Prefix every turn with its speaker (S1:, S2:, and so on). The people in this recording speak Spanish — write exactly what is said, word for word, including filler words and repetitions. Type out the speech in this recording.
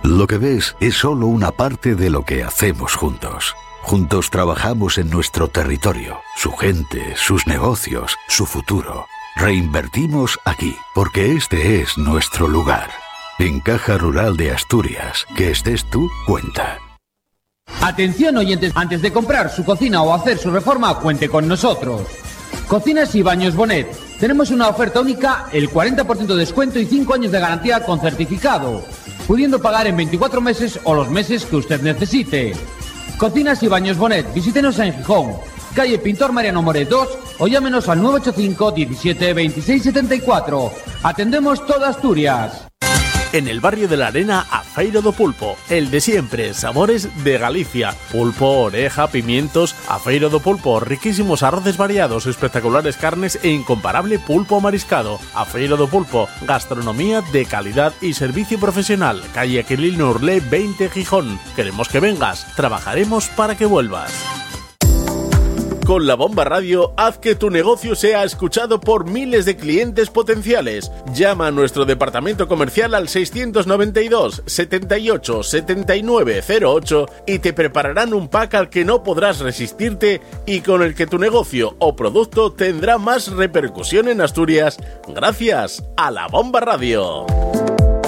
S1: Lo que ves es solo una parte de lo que hacemos juntos. Juntos trabajamos en nuestro territorio, su gente, sus negocios, su futuro. Reinvertimos aquí, porque este es nuestro lugar. En Caja Rural de Asturias, que estés tú, cuenta.
S2: Atención oyentes, antes de comprar su cocina o hacer su reforma, cuente con nosotros. Cocinas y Baños Bonet. Tenemos una oferta única, el cuarenta por ciento de descuento y cinco años de garantía con certificado, pudiendo pagar en veinticuatro meses o los meses que usted necesite. Cocinas y Baños Bonet. Visítenos en Gijón, calle Pintor Mariano Moret dos, o llámenos al nueve ocho cinco, diecisiete, veintiséis, setenta y cuatro. Atendemos toda Asturias.
S3: En el barrio de la Arena, a Feiro do Pulpo, el de siempre, sabores de Galicia, pulpo, oreja, pimientos, a Feiro do Pulpo, riquísimos arroces variados, espectaculares carnes e incomparable pulpo mariscado. A Feiro do Pulpo, gastronomía de calidad y servicio profesional, calle Aquilino Urlé veinte, Gijón. Queremos que vengas, trabajaremos para que vuelvas. Con La Bomba Radio, haz que tu negocio sea escuchado por miles de clientes potenciales. Llama a nuestro departamento comercial al seiscientos noventa y dos, setenta y ocho, setenta y nueve cero ocho y te prepararán un pack al que no podrás resistirte y con el que tu negocio o producto tendrá más repercusión en Asturias gracias a La Bomba Radio.